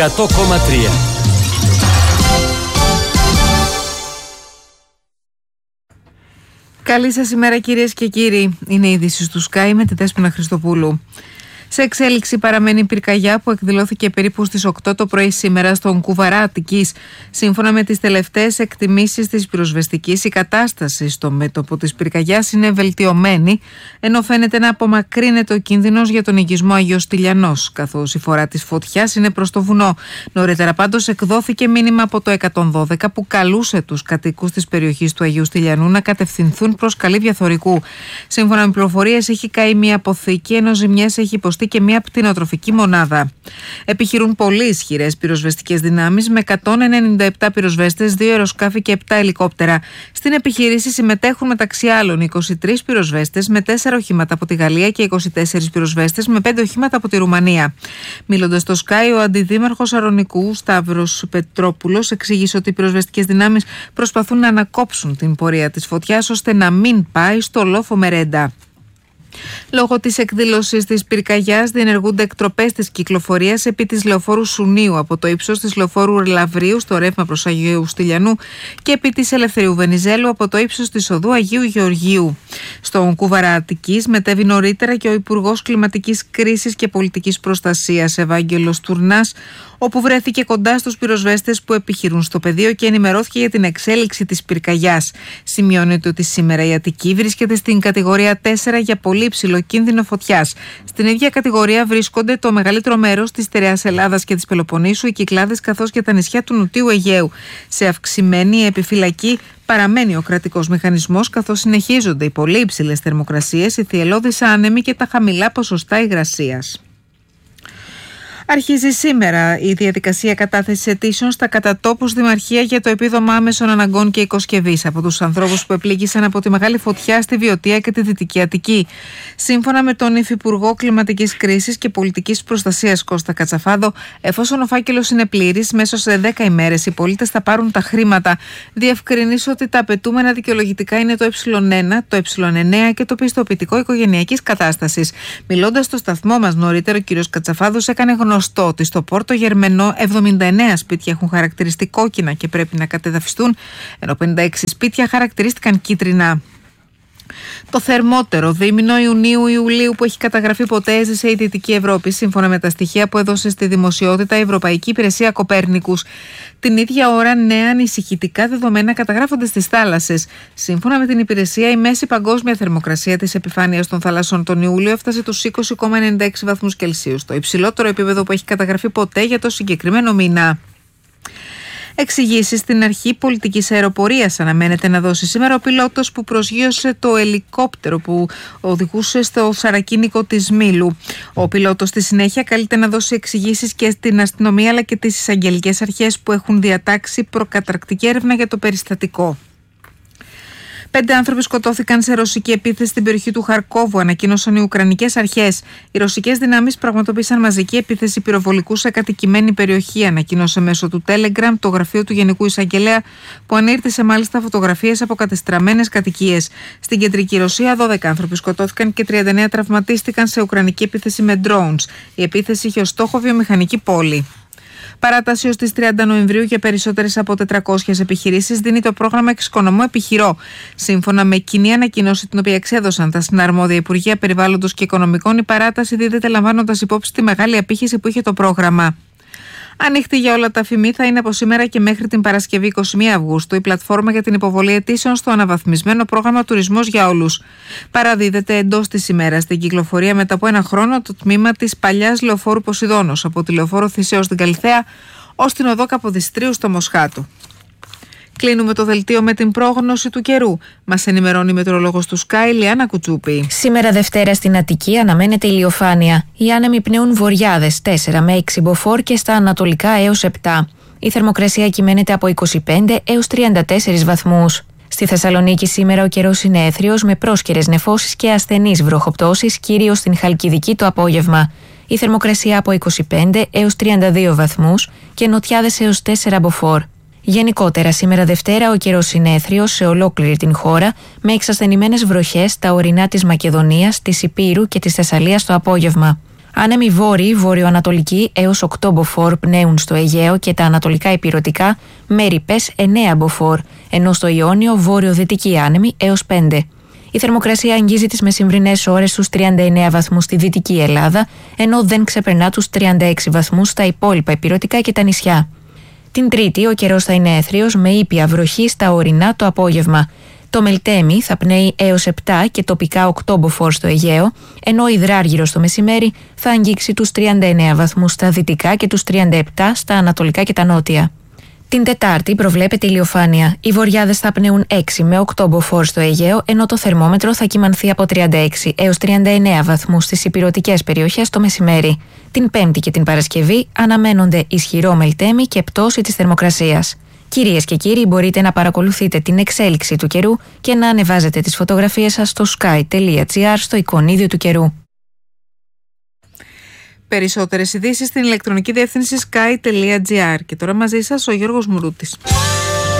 100,3. Καλή σας ημέρα κυρίες και κύριοι. Είναι η είδηση του Sky με τη Δέσποινα Χριστοπούλου. Σε εξέλιξη παραμένει η πυρκαγιά που εκδηλώθηκε περίπου στις 8 το πρωί σήμερα στον Κουβαρά Αττικής. Σύμφωνα με τις τελευταίες εκτιμήσεις της πυροσβεστικής, η κατάσταση στο μέτωπο της πυρκαγιάς είναι βελτιωμένη, ενώ φαίνεται να απομακρύνεται ο κίνδυνος για τον οικισμό Αγίος Τηλιανός, καθώς η φορά της φωτιάς είναι προς το βουνό. Νωρίτερα πάντως εκδόθηκε μήνυμα από το 112 που καλούσε τους κατοίκους της περιοχής του Αγίου Τηλιανού να κατευθυνθούν προς Καλύβια Θωρικού. Σύμφωνα με πληροφορίες, έχει καεί μια αποθήκη, ενώ ζημιές έχει υποστεί και μια πτηνοτροφική μονάδα. Επιχειρούν πολύ ισχυρές πυροσβεστικές δυνάμεις με 197 πυροσβέστες, 2 αεροσκάφη και 7 ελικόπτερα. Στην επιχείρηση συμμετέχουν μεταξύ άλλων 23 πυροσβέστες με 4 οχήματα από τη Γαλλία και 24 πυροσβέστες με 5 οχήματα από τη Ρουμανία. Μιλώντας στο Sky, ο αντιδήμαρχος Αρωνικού, Σταύρος Πετρόπουλος, εξήγησε ότι οι πυροσβεστικές δυνάμεις προσπαθούν να ανακόψουν την πορεία της φωτιάς ώστε να μην πάει στο λόφο Μερέντα. Λόγω της εκδήλωσης της πυρκαγιάς διενεργούνται εκτροπές της κυκλοφορίας επί της λεωφόρου Σουνίου από το ύψος της λεωφόρου Λαβρίου στο ρεύμα προς Αγίου Στυλιανού και επί της Ελευθερίου Βενιζέλου από το ύψος της οδού Αγίου Γεωργίου. Στον Κουβαρά Αττικής μετέβη νωρίτερα και ο Υπουργός Κλιματικής Κρίσης και Πολιτικής Προστασίας Ευάγγελος Τουρνάς, όπου βρέθηκε κοντά στους πυροσβέστες που επιχειρούν στο πεδίο και ενημερώθηκε για την εξέλιξη της πυρκαγιάς. Σημειώνεται ότι σήμερα η Αττική βρίσκεται στην κατηγορία 4 για πολύ υψηλό κίνδυνο φωτιάς. Στην ίδια κατηγορία βρίσκονται το μεγαλύτερο μέρος της στερεάς Ελλάδας και της Πελοποννήσου, οι Κυκλάδες καθώς και τα νησιά του Νοτιού Αιγαίου. Σε αυξημένη επιφυλακή παραμένει ο κρατικός μηχανισμός, καθώς συνεχίζονται οι πολύ υψηλές θερμοκρασίες, οι θυελλώδεις άνεμοι και τα χαμηλά ποσοστά υγρασίας. Αρχίζει σήμερα η διαδικασία κατάθεσης αιτήσεων στα κατατόπους Δημαρχία για το επίδομα άμεσων αναγκών και οικοσκευής από τους ανθρώπους που επλήγησαν από τη μεγάλη φωτιά στη Βιωτία και τη Δυτική Αττική. Σύμφωνα με τον Υφυπουργό Κλιματικής Κρίσης και Πολιτικής Προστασίας Κώστα Κατσαφάδο, εφόσον ο φάκελος είναι πλήρης, μέσα σε 10 ημέρες οι πολίτες θα πάρουν τα χρήματα. Διευκρινίσω ότι τα απαιτούμενα δικαιολογητικά είναι το Ε1, το Ε9 και το πιστοποιητικό οικογενειακής κατάστασης. Μιλώντας στο σταθμό μας νωρίτερα, ο κ. Κατσαφάδος έκανε γνωστό ότι στο Πόρτο Γερμενό 79 σπίτια έχουν χαρακτηριστεί κόκκινα και πρέπει να κατεδαφιστούν, ενώ 56 σπίτια χαρακτηρίστηκαν κίτρινα. Το θερμότερο δίμηνο Ιουνίου-Ιουλίου που έχει καταγραφεί ποτέ έζησε η Δυτική Ευρώπη, σύμφωνα με τα στοιχεία που έδωσε στη δημοσιότητα η Ευρωπαϊκή Υπηρεσία Κοπέρνικους. Την ίδια ώρα, νέα ανησυχητικά δεδομένα καταγράφονται στις θάλασσες. Σύμφωνα με την υπηρεσία, η μέση παγκόσμια θερμοκρασία της επιφάνειας των θαλασσών τον Ιούλιο έφτασε τους 20,96 βαθμούς Κελσίου, το υψηλότερο επίπεδο που έχει καταγραφεί ποτέ για το συγκεκριμένο μήνα. Εξηγήσεις στην αρχή πολιτικής αεροπορίας αναμένεται να δώσει σήμερα ο πιλότος που προσγείωσε το ελικόπτερο που οδηγούσε στο σαρακίνικο της Μήλου. Ο πιλότος στη συνέχεια καλείται να δώσει εξηγήσεις και στην αστυνομία αλλά και τις εισαγγελικές αρχές που έχουν διατάξει προκαταρκτική έρευνα για το περιστατικό. 5 άνθρωποι σκοτώθηκαν σε ρωσική επίθεση στην περιοχή του Χαρκόβου, ανακοίνωσαν οι Ουκρανικές αρχές. Οι ρωσικές δυνάμεις πραγματοποίησαν μαζική επίθεση πυροβολικού σε κατοικημένη περιοχή, ανακοίνωσε μέσω του Telegram το γραφείο του Γενικού Εισαγγελέα, που ανήρτησε μάλιστα φωτογραφίες από κατεστραμμένες κατοικίες. Στην κεντρική Ρωσία, 12 άνθρωποι σκοτώθηκαν και 39 τραυματίστηκαν σε ουκρανική επίθεση με drones. Η επίθεση είχε ως στόχο βιομηχανική πόλη. Παράταση ως τις 30 Νοεμβρίου για περισσότερες από 400 επιχειρήσεις δίνει το πρόγραμμα Εξοικονομώ Επιχειρώ. Σύμφωνα με κοινή ανακοίνωση την οποία εξέδωσαν τα συναρμόδια Υπουργεία Περιβάλλοντος και Οικονομικών, η παράταση δίδεται λαμβάνοντας υπόψη τη μεγάλη απήχηση που είχε το πρόγραμμα. Ανοιχτή για όλα τα ΑΦΜΗ θα είναι από σήμερα και μέχρι την Παρασκευή 21 Αυγούστου η πλατφόρμα για την υποβολή αιτήσεων στο αναβαθμισμένο πρόγραμμα Τουρισμός για Όλους. Παραδίδεται εντός της ημέρας στην κυκλοφορία μετά από ένα χρόνο το τμήμα της παλιάς λεωφόρου Ποσειδώνος από τη λεωφόρο Θησέως στην Καλιθέα ως την οδό Καποδιστρίου στο Μοσχάτο. Κλείνουμε το δελτίο με την πρόγνωση του καιρού. Μας ενημερώνει η μετεωρολόγος του Sky, Λιάννα Κουτσούπη. Σήμερα Δευτέρα στην Αττική αναμένεται ηλιοφάνεια. Οι άνεμοι πνέουν βορειάδες 4 με 6 μποφόρ και στα ανατολικά έως 7. Η θερμοκρασία κυμαίνεται από 25 έως 34 βαθμούς. Στη Θεσσαλονίκη σήμερα ο καιρός είναι έθριος με πρόσκαιρες νεφώσεις και ασθενείς βροχοπτώσεις, κυρίως στην Χαλκιδική το απόγευμα. Η θερμοκρασία από 25 έως 32 βαθμούς και νοτιάδες έως 4 μποφόρ. Γενικότερα, σήμερα Δευτέρα ο καιρός είναι έθριος σε ολόκληρη την χώρα, με εξασθενημένες βροχές στα ορεινά της Μακεδονίας, της Ηπείρου και της Θεσσαλίας το απόγευμα. Άνεμοι βόρειοι, βορειοανατολικοί έως 8 μποφόρ πνέουν στο Αιγαίο και τα ανατολικά ηπειρωτικά με ρηπές 9 μποφόρ, ενώ στο Ιόνιο βόρειο-δυτικοί άνεμοι έως 5. Η θερμοκρασία αγγίζει τις μεσημβρινές ώρες στους 39 βαθμούς στη Δυτική Ελλάδα, ενώ δεν ξεπερνά τους 36 βαθμούς στα υπόλοιπα ηπειρωτικά και τα νησιά. Την Τρίτη ο καιρός θα είναι έθριος με ήπια βροχή στα ορεινά το απόγευμα. Το Μελτέμι θα πνέει έως 7 και τοπικά 8 μποφόρ στο Αιγαίο, ενώ ο Υδράργυρος το μεσημέρι θα αγγίξει τους 39 βαθμούς στα δυτικά και τους 37 στα ανατολικά και τα νότια. Την Τετάρτη προβλέπεται ηλιοφάνεια. Οι βοριάδες θα πνέουν 6 με 8 μποφόρ στο Αιγαίο, ενώ το θερμόμετρο θα κυμανθεί από 36 έως 39 βαθμούς στις ηπειρωτικές περιοχές το μεσημέρι. Την Πέμπτη και την Παρασκευή αναμένονται ισχυρό Μελτέμι και πτώση της θερμοκρασίας. Κυρίες και κύριοι, μπορείτε να παρακολουθείτε την εξέλιξη του καιρού και να ανεβάζετε τις φωτογραφίες σας στο sky.gr στο εικονίδιο του καιρού. Περισσότερες ειδήσεις στην ηλεκτρονική διεύθυνση sky.gr. Και τώρα μαζί σας ο Γιώργος Μουρούτης.